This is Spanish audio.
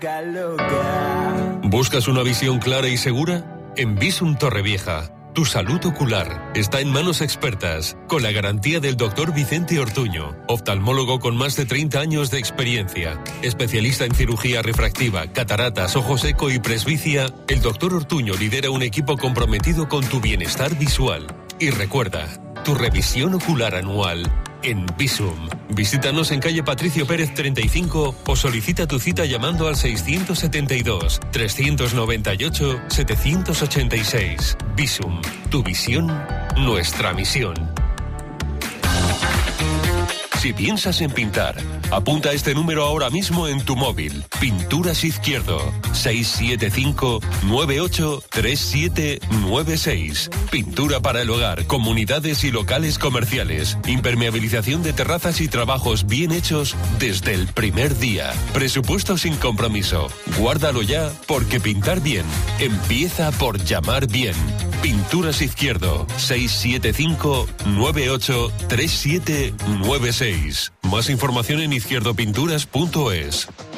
¿Buscas una visión clara y segura? En Visum Torrevieja, tu salud ocular está en manos expertas, con la garantía del Dr. Vicente Ortuño, oftalmólogo con más de 30 años de experiencia, especialista en cirugía refractiva, cataratas, ojo seco y presbicia. El Dr. Ortuño lidera un equipo comprometido con tu bienestar visual. Y recuerda, tu revisión ocular anual en Visum. Visítanos en calle Patricio Pérez 35 o solicita tu cita llamando al 672-398-786. Visum, tu visión, nuestra misión. Si piensas en pintar, apunta este número ahora mismo en tu móvil. Pinturas Izquierdo, 675-983796. Pintura para el hogar, comunidades y locales comerciales. Impermeabilización de terrazas y trabajos bien hechos desde el primer día. Presupuesto sin compromiso. Guárdalo ya, porque pintar bien empieza por llamar bien. Pinturas Izquierdo, 675-983796. Más información en izquierdopinturas.es.